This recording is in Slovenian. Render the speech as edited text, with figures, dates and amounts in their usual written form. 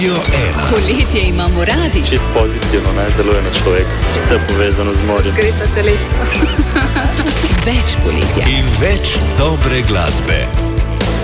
Poletje imamo radi. Čist pozitivno, deluje na človeka. Vse povezano z morjem. Zgreta telesa. Več poletja. In več dobre glasbe.